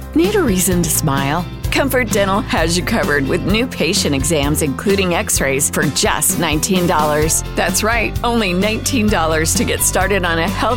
Need a reason to smile? Comfort Dental has you covered with new patient exams, including x-rays, for just $19. That's right, only $19 to get started on a healthy